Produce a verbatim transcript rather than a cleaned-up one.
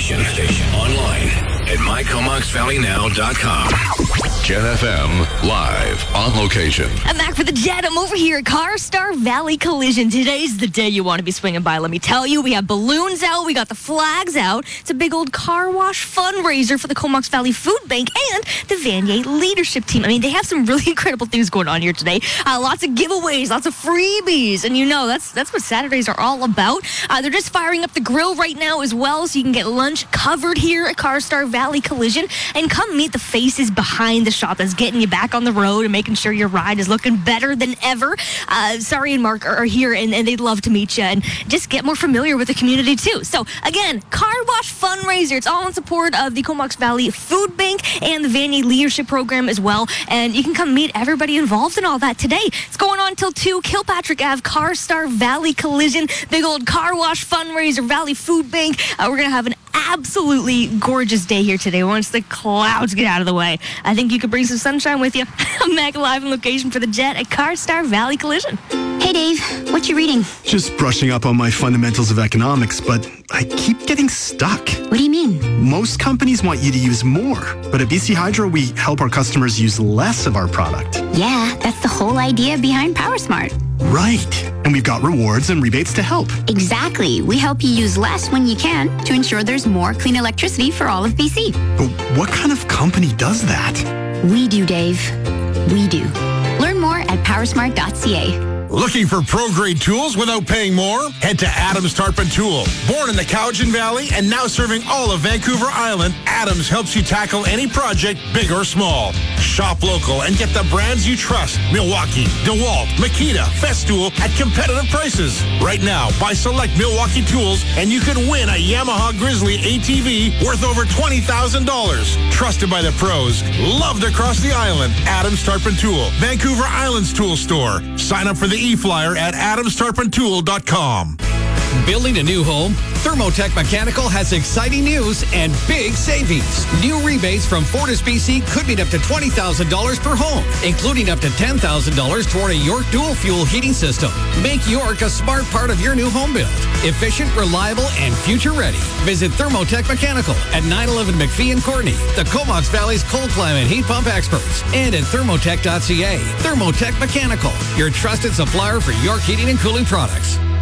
station. Online at my comox valley now dot com. Gen F M, live on location. I'm back for the Jet. I'm over here at CarStar Valley Collision. Today's the day you want to be swinging by. Let me tell you, we have balloons out. We got the flags out. It's a big old car wash fundraiser for the Comox Valley Food Bank and the Vanier leadership team. I mean, they have some really incredible things going on here today. Uh, lots of giveaways, lots of freebies. And you know, that's that's what Saturdays are all about. Uh, they're just firing up the grill right now as well, so you can get lunch covered here at CarStar Valley Collision. And come meet the faces behind the shop that's getting you back on the road and making sure your ride is looking better than ever. Uh, Sari and Mark are, are here, and, and they'd love to meet you and just get more familiar with the community, too. So, again, Car Wash Fundraiser. It's all in support of the Comox Valley Food Bank and the Vanier Leadership Program as well. And you can come meet everybody involved in all that today. It's going on till two. Kilpatrick Avenue, CarStar Valley Collision. Big old Car Wash Fundraiser, Valley Food Bank. Uh, we're going to have an absolutely gorgeous day here today once the clouds get out of the way. I think you could bring some sunshine with you. I'm back live on location for the Jet at CarStar Valley Collision. Hey, Dave. What you reading? Just brushing up on my fundamentals of economics, but I keep getting stuck. What do you mean? Most companies want you to use more, but at B C Hydro, we help our customers use less of our product. Yeah, that's the whole idea behind PowerSmart. Right. And we've got rewards and rebates to help. Exactly. We help you use less when you can to ensure there's more clean electricity for all of B C. But what kind of company does that? We do, Dave. We do. Learn more at powersmart dot c a. Looking for pro-grade tools without paying more? Head to Adams Tarpon Tool. Born in the Cowichan Valley and now serving all of Vancouver Island, Adams helps you tackle any project, big or small. Shop local and get the brands you trust. Milwaukee, DeWalt, Makita, Festool at competitive prices. Right now, buy select Milwaukee tools and you could win a Yamaha Grizzly A T V worth over twenty thousand dollars. Trusted by the pros. Loved across the island. Adams Tarpon Tool. Vancouver Island's tool store. Sign up for the e-flyer at adams tarpon tool dot com. Building a new home? Thermotech Mechanical has exciting news and big savings. New rebates from Fortis B C could mean up to twenty thousand dollars per home, including up to ten thousand dollars toward a York dual fuel heating system. Make York a smart part of your new home build. Efficient, reliable, and future ready. Visit Thermotech Mechanical at nine eleven McPhee and Courtney, the Comox Valley's cold climate heat pump experts, and at thermotech dot c a. Thermotech Mechanical, your trusted supplier for York heating and cooling products.